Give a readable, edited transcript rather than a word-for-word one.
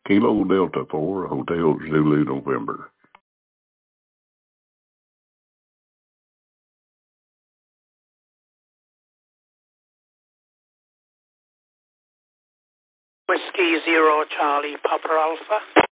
Kilo Delta 4, Hotel Zulu November. Whiskey Zero Charlie Papa Alpha.